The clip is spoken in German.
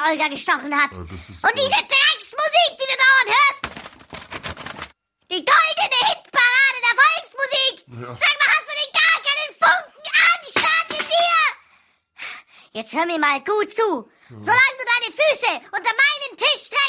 Olga gestochen hat. Und diese Drecksmusik, die du dauernd hörst. Die goldene Hitparade der Volksmusik. Ja. Sag mal, hast du denn gar keinen Funken Anstand in dir? Jetzt hör mir mal gut zu. Solange du deine Füße unter meinen Tisch